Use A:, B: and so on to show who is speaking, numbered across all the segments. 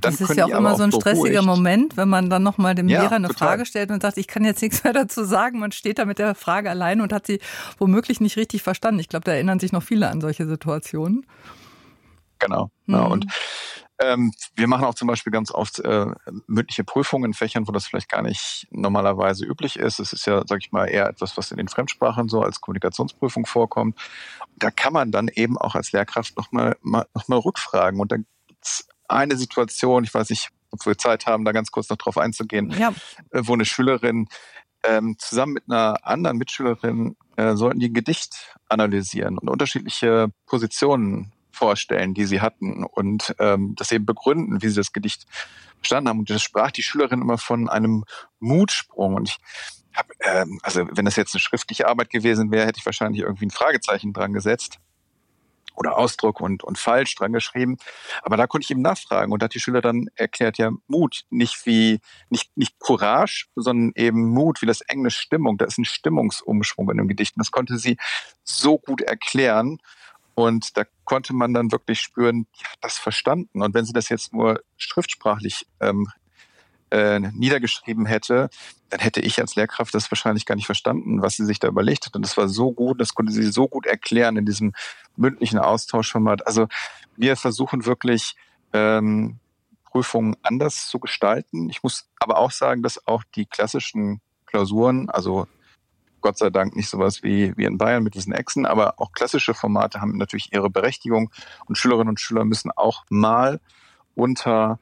A: Und dann
B: das ist
A: können
B: ja auch
A: die
B: immer
A: aber
B: so ein stressiger
A: beruhigt,
B: Moment, wenn man dann nochmal dem Lehrer eine
A: total.
B: Frage stellt und sagt, ich kann jetzt nichts mehr dazu sagen. Man steht da mit der Frage alleine und hat sie womöglich nicht richtig verstanden. Ich glaube, da erinnern sich noch viele an solche Situationen.
A: Genau. Ja, und wir machen auch zum Beispiel ganz oft mündliche Prüfungen in Fächern, wo das vielleicht gar nicht normalerweise üblich ist. Es ist ja, sag ich mal, eher etwas, was in den Fremdsprachen so als Kommunikationsprüfung vorkommt. Da kann man dann eben auch als Lehrkraft noch mal rückfragen. Und dann gibt's eine Situation, ich weiß nicht, ob wir Zeit haben, da ganz kurz noch drauf einzugehen,
B: Ja.
A: wo eine Schülerin zusammen mit einer anderen Mitschülerin sollten die ein Gedicht analysieren und unterschiedliche Positionen vorstellen, die sie hatten und das eben begründen, wie sie das Gedicht verstanden haben. Und das sprach die Schülerin immer von einem Mutsprung. Und ich habe, also wenn das jetzt eine schriftliche Arbeit gewesen wäre, hätte ich wahrscheinlich irgendwie ein Fragezeichen dran gesetzt oder Ausdruck und falsch dran geschrieben. Aber da konnte ich ihm nachfragen und da hat die Schüler dann erklärt, ja, Mut, nicht Courage, sondern eben Mut, wie das Englisch Stimmung. Da ist ein Stimmungsumschwung in dem Gedicht. Und das konnte sie so gut erklären. Und da konnte man dann wirklich spüren, die hat das verstanden. Und wenn sie das jetzt nur schriftsprachlich niedergeschrieben hätte, dann hätte ich als Lehrkraft das wahrscheinlich gar nicht verstanden, was sie sich da überlegt hat. Und das war so gut, das konnte sie so gut erklären in diesem mündlichen Austauschformat. Also wir versuchen wirklich, Prüfungen anders zu gestalten. Ich muss aber auch sagen, dass auch die klassischen Klausuren, also Gott sei Dank nicht sowas wie in Bayern mit diesen Echsen, aber auch klassische Formate haben natürlich ihre Berechtigung und Schülerinnen und Schüler müssen auch mal unter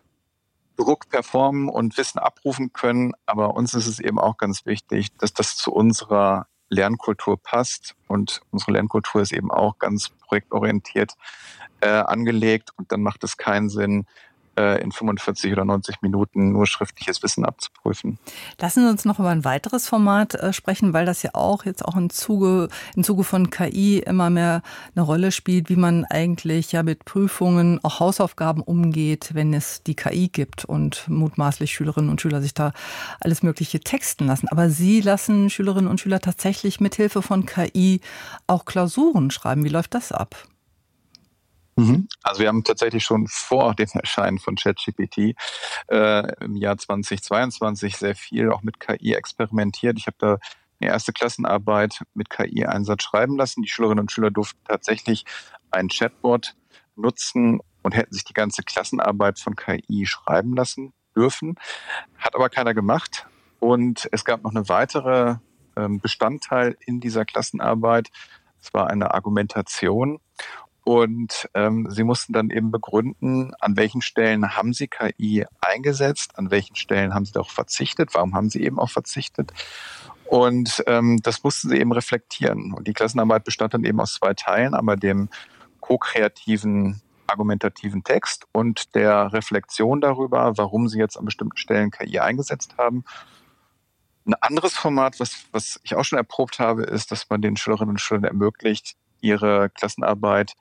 A: Druck performen und Wissen abrufen können. Aber uns ist es eben auch ganz wichtig, dass das zu unserer Lernkultur passt. Und unsere Lernkultur ist eben auch ganz projektorientiert angelegt. Und dann macht es keinen Sinn, in 45 oder 90 Minuten nur schriftliches Wissen abzuprüfen.
B: Lassen Sie uns noch über ein weiteres Format sprechen, weil das ja auch jetzt auch im Zuge von KI immer mehr eine Rolle spielt, wie man eigentlich ja mit Prüfungen, auch Hausaufgaben umgeht, wenn es die KI gibt und mutmaßlich Schülerinnen und Schüler sich da alles Mögliche texten lassen. Aber Sie lassen Schülerinnen und Schüler tatsächlich mithilfe von KI auch Klausuren schreiben. Wie läuft das ab?
A: Also wir haben tatsächlich schon vor dem Erscheinen von ChatGPT im Jahr 2022 sehr viel auch mit KI experimentiert. Ich habe da eine erste Klassenarbeit mit KI-Einsatz schreiben lassen. Die Schülerinnen und Schüler durften tatsächlich ein Chatbot nutzen und hätten sich die ganze Klassenarbeit von KI schreiben lassen dürfen. Hat aber keiner gemacht. Und es gab noch eine weitere Bestandteil in dieser Klassenarbeit. Es war eine Argumentation. Und sie mussten dann eben begründen, an welchen Stellen haben sie KI eingesetzt, an welchen Stellen haben sie darauf verzichtet, warum haben sie eben auch verzichtet. Und das mussten sie eben reflektieren. Und die Klassenarbeit bestand dann eben aus 2 Teilen, einmal dem ko-kreativen, argumentativen Text und der Reflexion darüber, warum sie jetzt an bestimmten Stellen KI eingesetzt haben. Ein anderes Format, was ich auch schon erprobt habe, ist, dass man den Schülerinnen und Schülern ermöglicht, ihre Klassenarbeit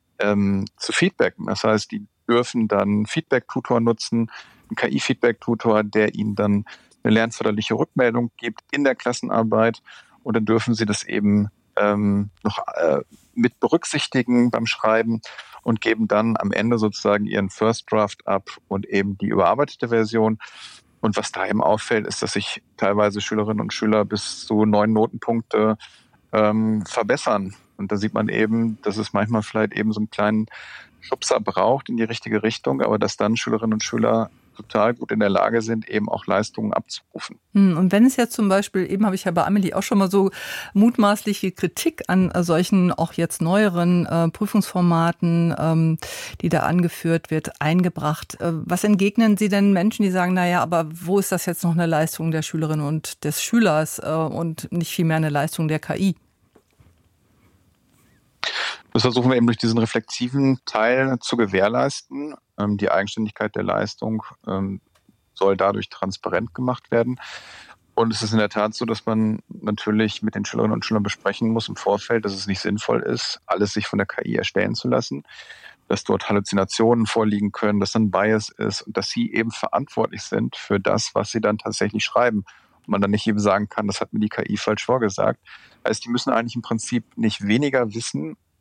A: zu feedbacken. Das heißt, die dürfen dann Feedback-Tutor nutzen, einen KI-Feedback-Tutor, der ihnen dann eine lernförderliche Rückmeldung gibt in der Klassenarbeit und dann dürfen sie das eben noch mit berücksichtigen beim Schreiben und geben dann am Ende sozusagen ihren First Draft ab und eben die überarbeitete Version. Und was da eben auffällt, ist, dass sich teilweise Schülerinnen und Schüler bis zu 9 Notenpunkte verbessern. Und da sieht man eben, dass es manchmal vielleicht eben so einen kleinen Schubser braucht in die richtige Richtung, aber dass dann Schülerinnen und Schüler total gut in der Lage sind, eben auch Leistungen abzurufen.
B: Und wenn es jetzt zum Beispiel, eben habe ich ja bei Amelie auch schon mal so mutmaßliche Kritik an solchen auch jetzt neueren Prüfungsformaten, die da angeführt wird, eingebracht. Was entgegnen Sie denn Menschen, die sagen, naja, aber wo ist das jetzt noch eine Leistung der Schülerin und des Schülers und nicht vielmehr eine Leistung der KI?
A: Das versuchen wir eben durch diesen reflexiven Teil zu gewährleisten. Die Eigenständigkeit der Leistung soll dadurch transparent gemacht werden. Und es ist in der Tat so, dass man natürlich mit den Schülerinnen und Schülern besprechen muss im Vorfeld, dass es nicht sinnvoll ist, alles sich von der KI erstellen zu lassen, dass dort Halluzinationen vorliegen können, dass ein Bias ist und dass sie eben verantwortlich sind für das, was sie dann tatsächlich schreiben. Und man dann nicht eben sagen kann, das hat mir die KI falsch vorgesagt. Heißt, die müssen eigentlich im Prinzip nicht weniger wissen,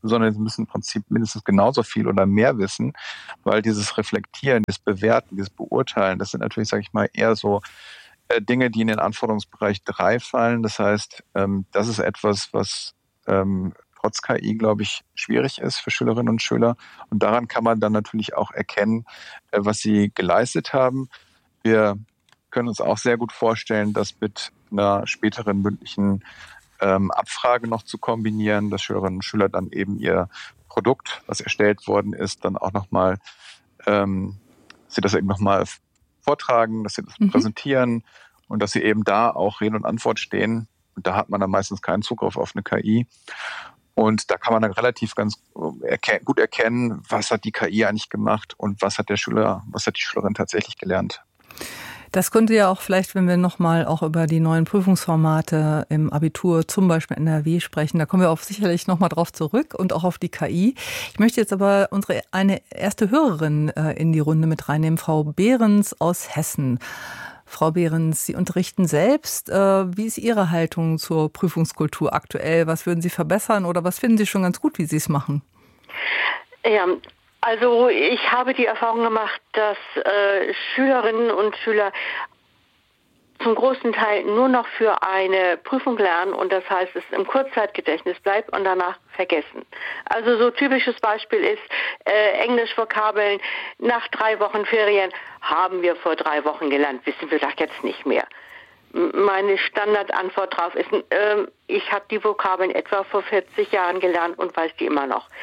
A: sondern sie müssen im Prinzip mindestens genauso viel oder mehr wissen, weil dieses Reflektieren, das Bewerten, das Beurteilen, das sind natürlich, sage ich mal, eher so Dinge, die in den Anforderungsbereich 3 fallen. Das heißt, das ist etwas, was trotz KI, glaube ich, schwierig ist für Schülerinnen und Schüler. Und daran kann man dann natürlich auch erkennen, was sie geleistet haben. Wir können uns auch sehr gut vorstellen, das mit einer späteren mündlichen Abfrage noch zu kombinieren, dass Schülerinnen und Schüler dann eben ihr Produkt, was erstellt worden ist, dann auch nochmal, sie das eben nochmal vortragen, dass sie das präsentieren und dass sie eben da auch Rede und Antwort stehen. Und da hat man dann meistens keinen Zugriff auf eine KI. Und da kann man dann relativ ganz gut erkennen, was hat die KI eigentlich gemacht und was hat die Schülerin tatsächlich gelernt.
B: Das könnte ja auch vielleicht, wenn wir nochmal auch über die neuen Prüfungsformate im Abitur, zum Beispiel NRW sprechen, da kommen wir auch sicherlich nochmal drauf zurück und auch auf die KI. Ich möchte jetzt aber eine erste Hörerin in die Runde mit reinnehmen, Frau Behrens aus Hessen. Frau Behrens, Sie unterrichten selbst. Wie ist Ihre Haltung zur Prüfungskultur aktuell? Was würden Sie verbessern oder was finden Sie schon ganz gut, wie Sie es machen?
C: Ja, also ich habe die Erfahrung gemacht, dass Schülerinnen und Schüler zum großen Teil nur noch für eine Prüfung lernen und das heißt, es im Kurzzeitgedächtnis bleibt und danach vergessen. Also so typisches Beispiel ist Englisch-Vokabeln nach 3 Wochen Ferien haben wir vor 3 Wochen gelernt, wissen wir das jetzt nicht mehr. Meine Standardantwort darauf ist, ich habe die Vokabeln etwa vor 40 Jahren gelernt und weiß die immer noch.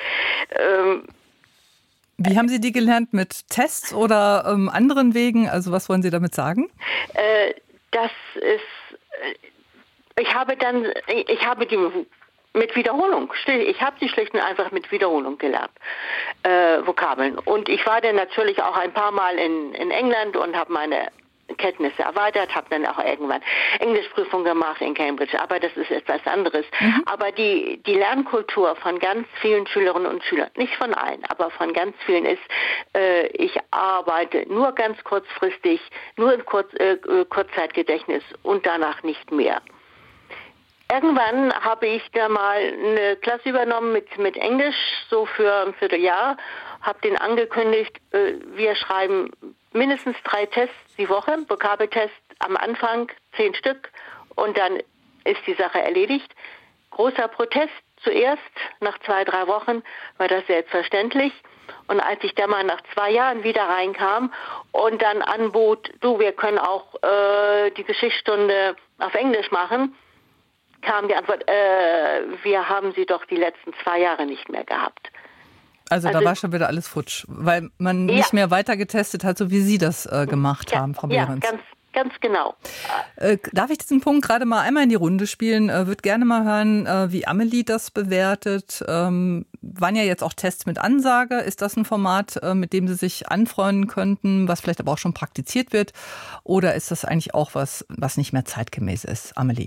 B: Wie haben Sie die gelernt? Mit Tests oder anderen Wegen? Also was wollen Sie damit sagen?
C: Das ist, ich habe die mit Wiederholung, ich habe die schlicht und einfach mit Wiederholung gelernt, Vokabeln. Und ich war dann natürlich auch ein paar Mal in England und habe meine Kenntnisse erweitert, habe dann auch irgendwann Englischprüfung gemacht in Cambridge, aber das ist etwas anderes. Aber die Lernkultur von ganz vielen Schülerinnen und Schülern, nicht von allen, aber von ganz vielen ist, ich arbeite nur ganz kurzfristig, nur im Kurzzeitgedächtnis und danach nicht mehr. Irgendwann habe ich da mal eine Klasse übernommen mit Englisch, so für ein Vierteljahr, habe den angekündigt, wir schreiben mindestens 3 Tests die Woche, Vokabeltest am Anfang, 10 Stück und dann ist die Sache erledigt. Großer Protest zuerst, nach 2, 3 Wochen war das selbstverständlich. Und als ich dann mal nach 2 Jahren wieder reinkam und dann anbot, wir können auch die Geschichtsstunde auf Englisch machen, kam die Antwort, wir haben sie doch die letzten 2 Jahre nicht mehr gehabt.
B: Also da war schon wieder alles futsch, weil man nicht mehr weiter getestet hat, so wie Sie das gemacht haben, Frau Behrens.
C: Ja, ganz genau.
B: Darf ich diesen Punkt gerade mal einmal in die Runde spielen? Würde gerne mal hören, wie Amelie das bewertet. Waren ja jetzt auch Tests mit Ansage. Ist das ein Format, mit dem Sie sich anfreunden könnten, was vielleicht aber auch schon praktiziert wird? Oder ist das eigentlich auch was nicht mehr zeitgemäß ist? Amelie.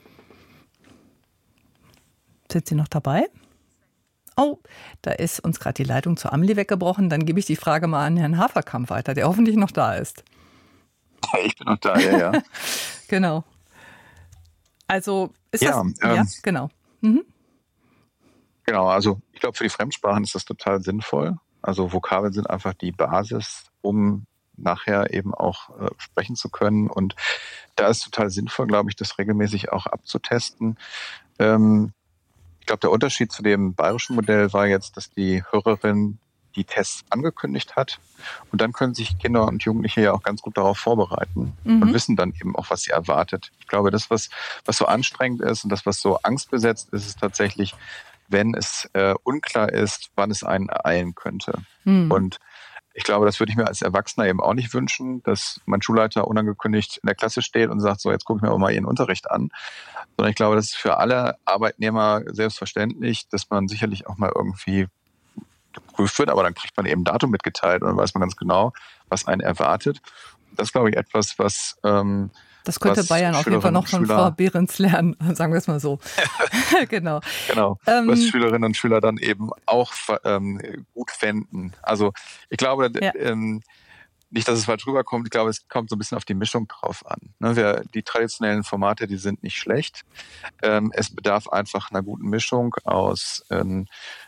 B: Sind Sie noch dabei? Oh, da ist uns gerade die Leitung zu Amelie weggebrochen. Dann gebe ich die Frage mal an Herrn Haferkamp weiter, der hoffentlich noch da ist.
A: Ich bin noch da, ja.
B: Genau. Also ist
A: ja,
B: das... genau. Mhm.
A: Genau, also ich glaube, für die Fremdsprachen ist das total sinnvoll. Also Vokabeln sind einfach die Basis, um nachher eben auch sprechen zu können. Und da ist total sinnvoll, glaube ich, das regelmäßig auch abzutesten. Ich glaube, der Unterschied zu dem bayerischen Modell war jetzt, dass die Hörerin die Tests angekündigt hat. Und dann können sich Kinder und Jugendliche ja auch ganz gut darauf vorbereiten und wissen dann eben auch, was sie erwartet. Ich glaube, das, was so anstrengend ist und das, was so angstbesetzt ist, ist tatsächlich, wenn es unklar ist, wann es einen ereilen könnte. Und ich glaube, das würde ich mir als Erwachsener eben auch nicht wünschen, dass mein Schulleiter unangekündigt in der Klasse steht und sagt, so, jetzt gucke ich mir aber mal Ihren Unterricht an. Sondern ich glaube, das ist für alle Arbeitnehmer selbstverständlich, dass man sicherlich auch mal irgendwie geprüft wird, aber dann kriegt man eben ein Datum mitgeteilt und dann weiß man ganz genau, was einen erwartet. Das ist, glaube ich, etwas, was
B: das könnte Bayern auf jeden Fall noch von Frau Behrens lernen, sagen wir es mal so. Genau.
A: Was Schülerinnen und Schüler dann eben auch gut fänden. Also ich glaube, nicht, dass es falsch rüberkommt, ich glaube, es kommt so ein bisschen auf die Mischung drauf an. Die traditionellen Formate, die sind nicht schlecht. Es bedarf einfach einer guten Mischung aus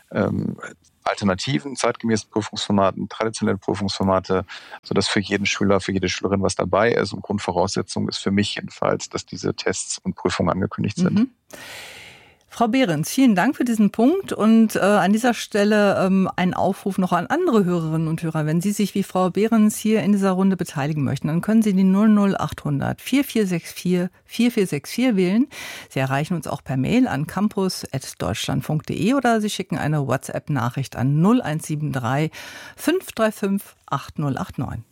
A: alternativen, zeitgemäßen Prüfungsformaten, traditionelle Prüfungsformate, sodass für jeden Schüler, für jede Schülerin was dabei ist. Und Grundvoraussetzung ist für mich jedenfalls, dass diese Tests und Prüfungen angekündigt sind.
B: Frau Behrens, vielen Dank für diesen Punkt und an dieser Stelle ein Aufruf noch an andere Hörerinnen und Hörer. Wenn Sie sich wie Frau Behrens hier in dieser Runde beteiligen möchten, dann können Sie die 00800 4464 4464 wählen. Sie erreichen uns auch per Mail an campus@deutschland.de oder Sie schicken eine WhatsApp-Nachricht an 0173 535 8089.